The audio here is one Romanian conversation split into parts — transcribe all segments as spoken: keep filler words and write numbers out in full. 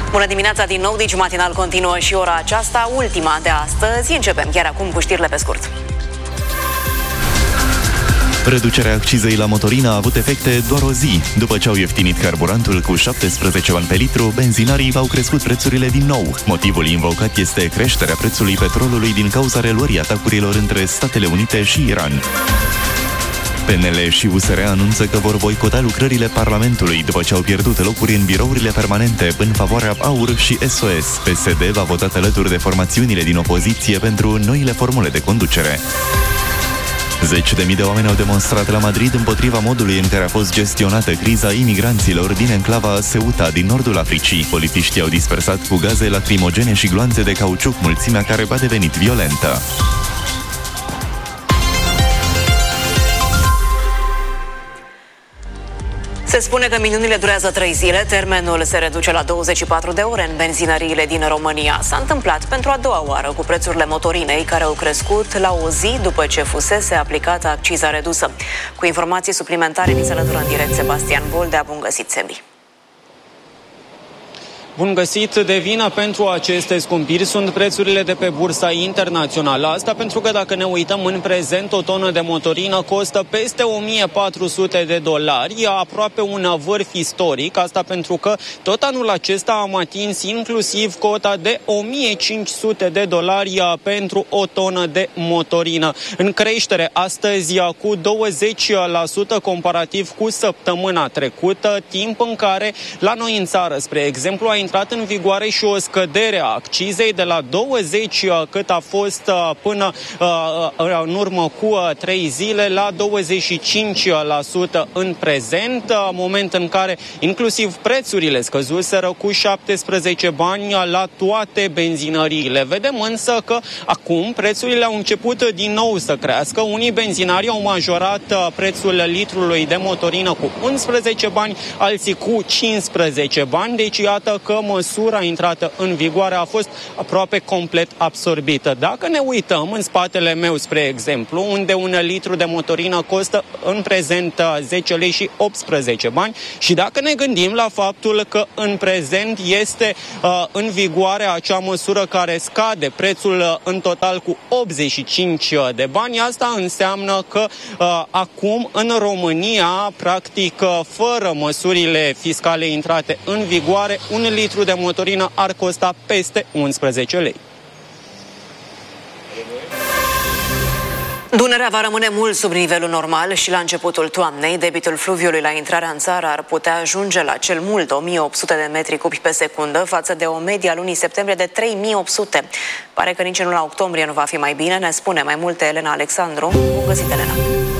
Bună dimineața din nou, Digi Matinal continuă și ora aceasta, ultima de astăzi. Începem chiar acum cu știrile pe scurt. Reducerea accizei la motorină a avut efecte doar o zi. După ce au ieftinit carburantul cu șaptesprezece bani pe litru, benzinarii au crescut prețurile din nou. Motivul invocat este creșterea prețului petrolului din cauza reluării atacurilor între Statele Unite și Iran. P N L și U S R anunță că vor boicota lucrările Parlamentului după ce au pierdut locuri în birourile permanente în favoarea A U R și S O S. P S D va vota alături de formațiunile din opoziție pentru noile formule de conducere. Zeci de mii de oameni au demonstrat la Madrid împotriva modului în care a fost gestionată criza imigranților din enclava Ceuta din nordul Africii. Polițiștii au dispersat cu gaze lacrimogene și gloanțe de cauciuc mulțimea care a devenit violentă. Se spune că minunile durează trei zile, termenul se reduce la douăzeci și patru de ore în benzinăriile din România. S-a întâmplat pentru a doua oară cu prețurile motorinei, care au crescut la o zi după ce fusese aplicată acciza redusă. Cu informații suplimentare, ni se alătură în direct Sebastian Boldea. Bun găsit, Sebi! Bun găsit! De vină pentru aceste scumpiri sunt prețurile de pe bursa internațională. Asta pentru că dacă ne uităm în prezent, o tonă de motorină costă peste o mie patru sute de dolari, aproape un vârf istoric. Asta pentru că tot anul acesta am atins inclusiv cota de o mie cinci sute de dolari pentru o tonă de motorină. În creștere astăzi cu douăzeci la sută comparativ cu săptămâna trecută, timp în care la noi în țară, spre exemplu, a intrat în vigoare și o scădere a accizei de la douăzeci cât a fost până în urmă cu trei zile la douăzeci și cinci la sută în prezent, moment în care inclusiv prețurile scăzuseră cu șaptesprezece bani la toate benzinăriile. Vedem însă că acum prețurile au început din nou să crească. Unii benzinari au majorat prețul litrului de motorină cu unsprezece bani, alții cu cincisprezece bani, deci iată că măsura intrată în vigoare a fost aproape complet absorbită. Dacă ne uităm în spatele meu, spre exemplu, unde un litru de motorină costă în prezent zece lei și optsprezece bani, și dacă ne gândim la faptul că în prezent este uh, în vigoare acea măsură care scade prețul în total cu optzeci și cinci de bani, asta înseamnă că uh, acum în România, practic fără măsurile fiscale intrate în vigoare, un litru de motorină ar costa peste unsprezece lei. Dunărea va rămâne mult sub nivelul normal și la începutul toamnei. Debitul fluviului la intrarea în țară ar putea ajunge la cel mult o mie opt sute de metri cubi pe secundă, față de o medie a lunii septembrie de trei mii opt sute. Pare că nici în luna octombrie nu va fi mai bine, ne spune mai multe Elena Alexandru. Bun găsit, Elena!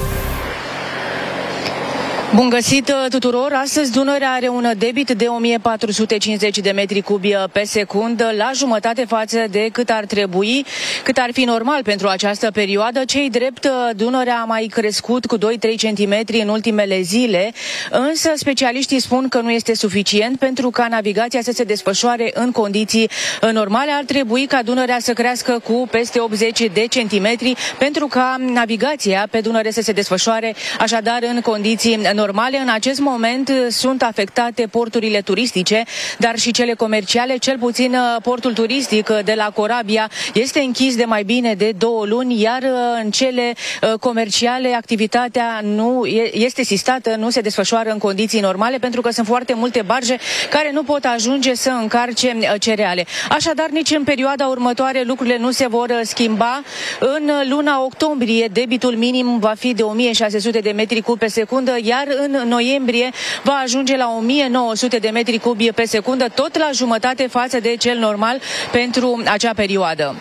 Bun găsit tuturor! Astăzi Dunărea are un debit de o mie patru sute cincizeci de metri cubi pe secundă, la jumătate față de cât ar trebui, cât ar fi normal pentru această perioadă. Cei drept, Dunărea a mai crescut cu doi trei centimetri în ultimele zile, însă specialiștii spun că nu este suficient pentru ca navigația să se desfășoare în condiții normale. Ar trebui ca Dunărea să crească cu peste optzeci de centimetri pentru ca navigația pe Dunăre să se desfășoare așadar în condiții normale. normale. În acest moment sunt afectate porturile turistice, dar și cele comerciale. Cel puțin portul turistic de la Corabia este închis de mai bine de două luni, iar în cele comerciale activitatea nu este sistată, nu se desfășoară în condiții normale, pentru că sunt foarte multe barge care nu pot ajunge să încarce cereale. Așadar, nici în perioada următoare lucrurile nu se vor schimba. În luna octombrie, debitul minim va fi de o mie șase sute de metri cubi pe secundă, iar în noiembrie va ajunge la o mie nouă sute de metri cubi pe secundă, tot la jumătate față de cel normal pentru acea perioadă.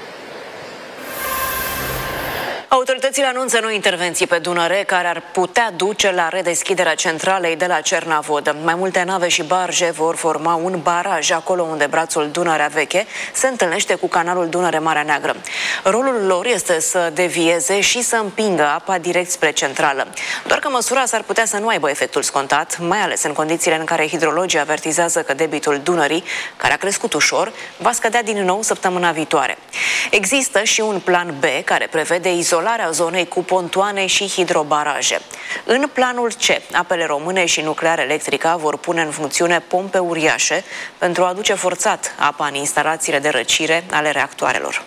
Autoritățile anunță noi intervenții pe Dunăre care ar putea duce la redeschiderea centralei de la Cernavod. Mai multe nave și barje vor forma un baraj acolo unde brațul Dunărea Veche se întâlnește cu canalul Dunăre-Marea Neagră. Rolul lor este să devieze și să împingă apa direct spre centrală. Doar că măsura s-ar putea să nu aibă efectul scontat, mai ales în condițiile în care hidrologii avertizează că debitul Dunării, care a crescut ușor, va scădea din nou săptămâna viitoare. Există și un plan B care prevede izolarea izolarea zonei cu pontoane și hidrobaraje. În planul C, apele române și nuclear electrica vor pune în funcțiune pompe uriașe pentru a aduce forțat apa în instalațiile de răcire ale reactoarelor.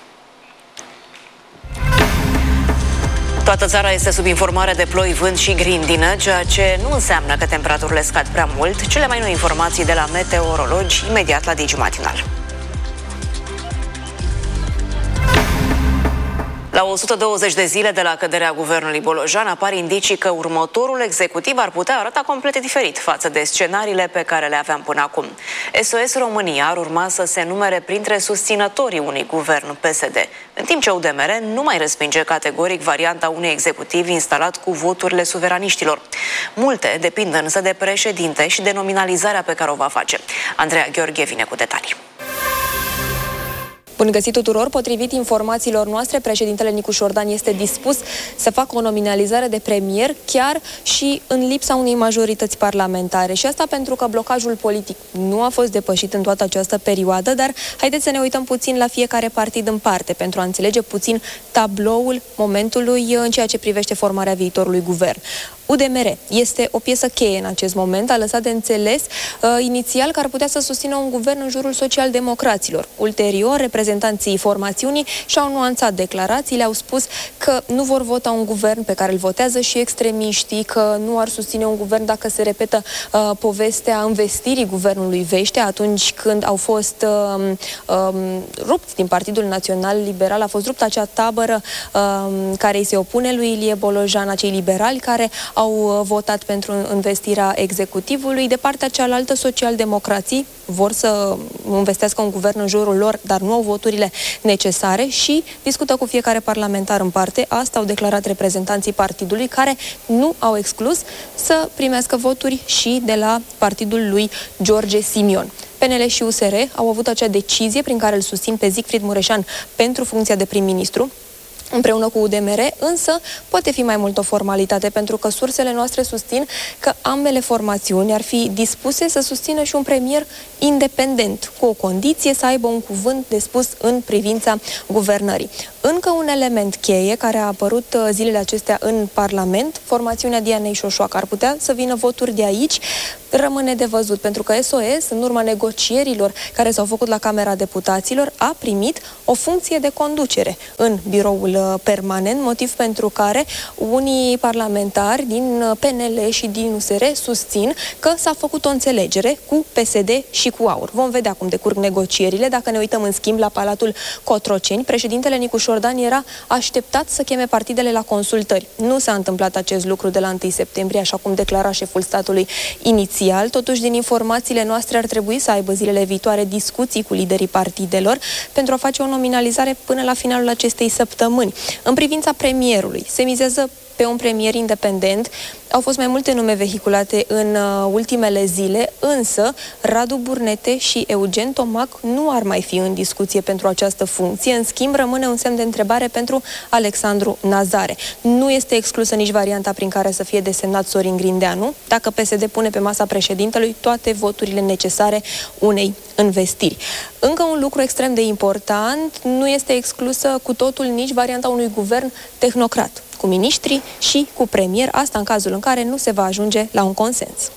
Toată țara este sub informare de ploi, vânt și grindină, ceea ce nu înseamnă că temperaturile scad prea mult. Cele mai noi informații de la meteorologi imediat la Digi Matinal. La o sută douăzeci de zile de la căderea guvernului Bolojan apar indicii că următorul executiv ar putea arăta complet diferit față de scenariile pe care le aveam până acum. S O S România ar urma să se numere printre susținătorii unui guvern P S D, în timp ce U D M R nu mai respinge categoric varianta unui executiv instalat cu voturile suveraniștilor. Multe depind însă de președinte și de nominalizarea pe care o va face. Andreea Gheorghe vine cu detalii. Bun găsit tuturor! Potrivit informațiilor noastre, președintele Nicu Șordan este dispus să facă o nominalizare de premier chiar și în lipsa unei majorități parlamentare. Și asta pentru că blocajul politic nu a fost depășit în toată această perioadă, dar haideți să ne uităm puțin la fiecare partid în parte pentru a înțelege puțin tabloul momentului în ceea ce privește formarea viitorului guvern. U D M R este o piesă cheie în acest moment, a lăsat de înțeles uh, inițial că ar putea să susțină un guvern în jurul social-democraților. Ulterior, reprezentanții formațiunii și-au nuanțat declarațiile, au spus că nu vor vota un guvern pe care îl votează și extremiștii, că nu ar susține un guvern dacă se repetă uh, povestea învestirii guvernului Vește, atunci când au fost uh, uh, rupți din Partidul Național Liberal, a fost ruptă acea tabără uh, care îi se opune lui Ilie Bolojan, acei liberali care au votat pentru investirea executivului. De partea cealaltă, socialdemocrații vor să investească un guvern în jurul lor, dar nu au voturile necesare și discută cu fiecare parlamentar în parte. Asta au declarat reprezentanții partidului, care nu au exclus să primească voturi și de la partidul lui George Simion. P N L și U S R au avut acea decizie prin care îl susțin pe Siegfried Mureșan pentru funcția de prim-ministru împreună cu U D M R, însă poate fi mai mult o formalitate, pentru că sursele noastre susțin că ambele formațiuni ar fi dispuse să susțină și un premier independent, cu o condiție să aibă un cuvânt de spus în privința guvernării. Încă un element cheie care a apărut zilele acestea în Parlament, formațiunea Dianei Șoșoacă ar putea să vină voturi de aici, rămâne de văzut, pentru că S O S, în urma negocierilor care s-au făcut la Camera Deputaților, a primit o funcție de conducere în biroul permanent, motiv pentru care unii parlamentari din P N L și din U S R susțin că s-a făcut o înțelegere cu P S D și cu AUR. Vom vedea cum decurg negocierile. Dacă ne uităm în schimb la Palatul Cotroceni, președintele Nicu Șordan era așteptat să cheme partidele la consultări. Nu s-a întâmplat acest lucru de la întâi septembrie, așa cum declara șeful statului inițial. Totuși, din informațiile noastre, ar trebui să aibă zilele viitoare discuții cu liderii partidelor pentru a face o nominalizare până la finalul acestei săptămâni. În privința premierului, se mizează pe un premier independent. Au fost mai multe nume vehiculate în uh, ultimele zile, însă Radu Burnete și Eugen Tomac nu ar mai fi în discuție pentru această funcție. În schimb, rămâne un semn de întrebare pentru Alexandru Nazare. Nu este exclusă nici varianta prin care să fie desemnat Sorin Grindeanu, dacă P S D pune pe masa președintelui toate voturile necesare unei învestiri. Încă un lucru extrem de important, nu este exclusă cu totul nici varianta unui guvern tehnocrat, cu miniștri și cu premier, asta în cazul în care nu se va ajunge la un consens.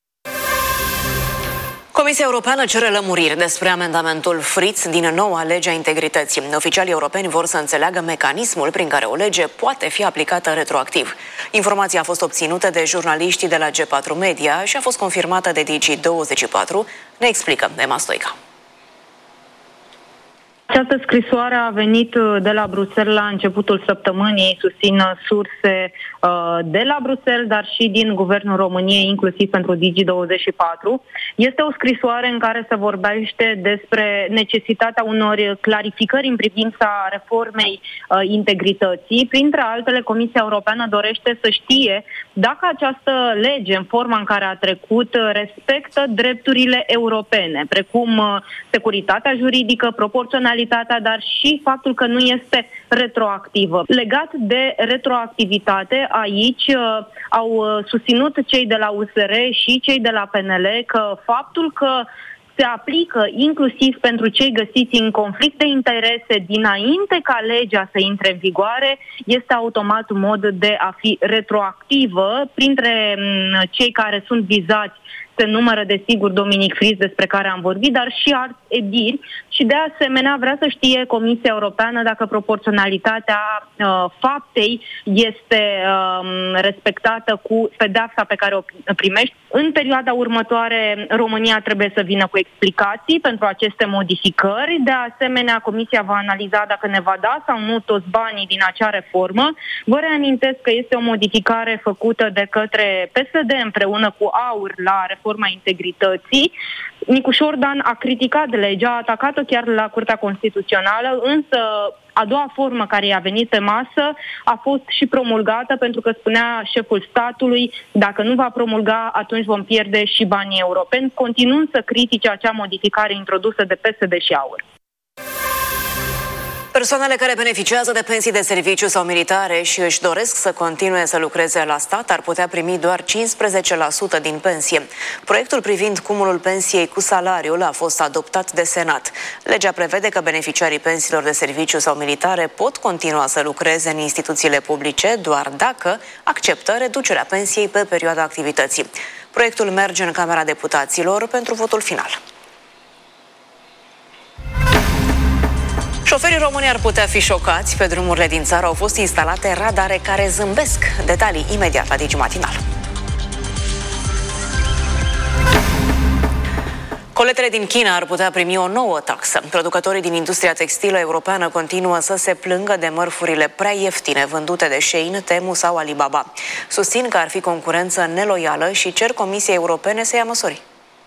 Comisia Europeană cere lămuriri despre amendamentul Fritz din noua lege a integrității. Oficialii europeni vor să înțeleagă mecanismul prin care o lege poate fi aplicată retroactiv. Informația a fost obținută de jurnaliștii de la G patru Media și a fost confirmată de Digi douăzeci și patru. Ne explică Emma Stoica. Această scrisoare a venit de la Bruxelles la începutul săptămânii, susțin surse uh, de la Bruxelles, dar și din Guvernul României, inclusiv pentru Digi douăzeci și patru. Este o scrisoare în care se vorbește despre necesitatea unor clarificări în privința reformei uh, integrității. Printre altele, Comisia Europeană dorește să știe dacă această lege, în forma în care a trecut, respectă drepturile europene, precum uh, securitatea juridică, proporționalitatea, dar și faptul că nu este retroactivă. Legat de retroactivitate, aici uh, au susținut cei de la U S R și cei de la P N L că faptul că se aplică inclusiv pentru cei găsiți în conflict de interese dinainte ca legea să intre în vigoare, este automat un mod de a fi retroactivă. Printre cei care sunt vizați se numără, desigur, Dominic Fris, despre care am vorbit, dar și alți edili. Și de asemenea vrea să știe Comisia Europeană dacă proporționalitatea uh, faptei este uh, respectată cu pedeapsa pe care o primești. În perioada următoare, România trebuie să vină cu explicații pentru aceste modificări. De asemenea, Comisia va analiza dacă ne va da sau nu toți banii din acea reformă. Vă reamintesc că este o modificare făcută de către P S D împreună cu AUR la reforma integrității. Nicu Șordan a criticat legea, a atacat-o chiar la Curtea Constituțională, însă a doua formă care i-a venit pe masă a fost și promulgată, pentru că spunea șeful statului, dacă nu va promulga, atunci vom pierde și banii europeni, continuând să critique acea modificare introdusă de P S D și AUR. Persoanele care beneficiază de pensii de serviciu sau militare și își doresc să continue să lucreze la stat ar putea primi doar cincisprezece la sută din pensie. Proiectul privind cumulul pensiei cu salariul a fost adoptat de Senat. Legea prevede că beneficiarii pensiilor de serviciu sau militare pot continua să lucreze în instituțiile publice doar dacă acceptă reducerea pensiei pe perioada activității. Proiectul merge în Camera Deputaților pentru votul final. Șoferii români ar putea fi șocați. Pe drumurile din țară au fost instalate radare care zâmbesc. Detalii imediat la Digi Matinal. Coletele din China ar putea primi o nouă taxă. Producătorii din industria textilă europeană continuă să se plângă de mărfurile prea ieftine vândute de Shein, Temu sau Alibaba. Susțin că ar fi concurență neloială și cer Comisiei Europene să ia măsuri.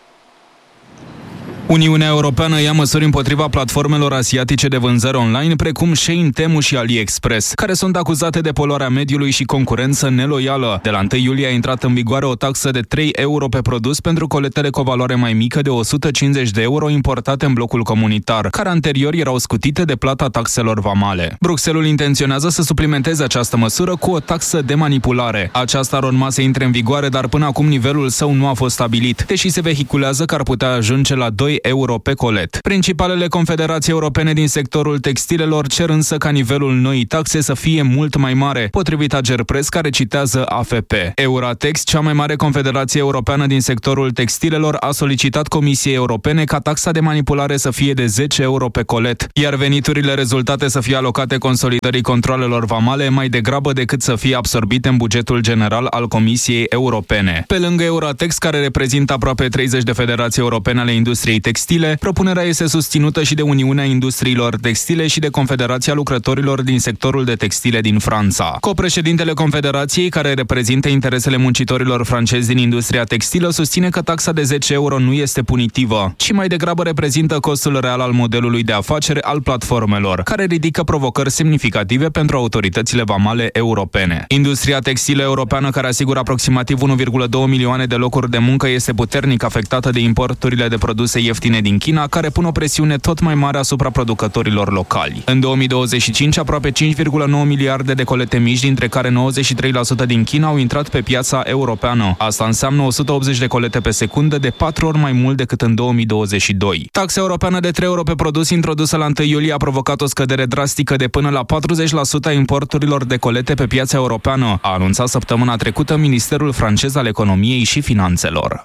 Uniunea Europeană ia măsuri împotriva platformelor asiatice de vânzări online, precum Shein, Temu și AliExpress, care sunt acuzate de poluarea mediului și concurență neloială. De la întâi iulie a intrat în vigoare o taxă de trei euro pe produs pentru coletele cu o valoare mai mică de o sută cincizeci de euro importate în blocul comunitar, care anterior erau scutite de plata taxelor vamale. Bruxelles intenționează să suplimenteze această măsură cu o taxă de manipulare. Aceasta ar urma să intre în vigoare, dar până acum nivelul său nu a fost stabilit, deși se vehiculează că ar putea ajunge la doi euro pe colet. Principalele confederații europene din sectorul textilelor cer însă ca nivelul noii taxe să fie mult mai mare, potrivit Agerpres, care citează A F P. Euratex, cea mai mare confederație europeană din sectorul textilelor, a solicitat Comisiei Europene ca taxa de manipulare să fie de zece euro pe colet, iar veniturile rezultate să fie alocate consolidării controalelor vamale mai degrabă decât să fie absorbite în bugetul general al Comisiei Europene. Pe lângă Euratex, care reprezintă aproape treizeci de federații europene ale industriei textile, propunerea este susținută și de Uniunea Industriilor Textile și de Confederația Lucrătorilor din sectorul de textile din Franța. Copreședintele Confederației, care reprezintă interesele muncitorilor francezi din industria textilă, susține că taxa de zece euro nu este punitivă, ci mai degrabă reprezintă costul real al modelului de afacere al platformelor, care ridică provocări semnificative pentru autoritățile vamale europene. Industria textilă europeană, care asigură aproximativ unu virgulă doi milioane de locuri de muncă, este puternic afectată de importurile de produse ieftine din China, care pun o presiune tot mai mare asupra producătorilor locali. În două mii douăzeci și cinci, aproape cinci virgulă nouă miliarde de colete mici, dintre care nouăzeci și trei la sută din China, au intrat pe piața europeană. Asta înseamnă o sută optzeci de colete pe secundă, de patru ori mai mult decât în două mii douăzeci și doi. Taxa europeană de trei euro pe produs introdusă la întâi iulie a provocat o scădere drastică de până la patruzeci la sută a importurilor de colete pe piața europeană, a anunțat săptămâna trecută Ministerul francez al Economiei și Finanțelor.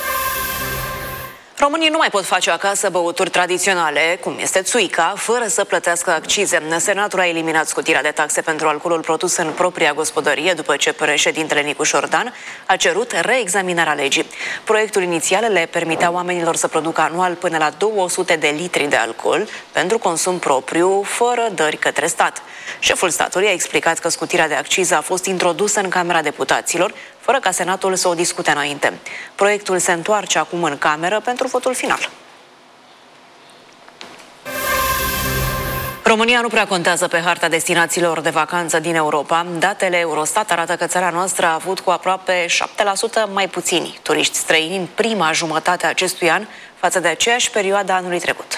Românii nu mai pot face acasă băuturi tradiționale, cum este țuica, fără să plătească accize. Senatul a eliminat scutirea de taxe pentru alcoolul produs în propria gospodărie, după ce președintele Nicu Șordan a cerut reexaminarea legii. Proiectul inițial le permitea oamenilor să producă anual până la două sute de litri de alcool pentru consum propriu, fără dări către stat. Șeful statului a explicat că scutirea de acciză a fost introdusă în Camera Deputaților, fără ca Senatul să o discute înainte. Proiectul se întoarce acum în Cameră pentru votul final. România nu prea contează pe harta destinațiilor de vacanță din Europa. Datele Eurostat arată că țara noastră a avut cu aproape șapte la sută mai puțini turiști străini în prima jumătate a acestui an față de aceeași perioadă anului trecut.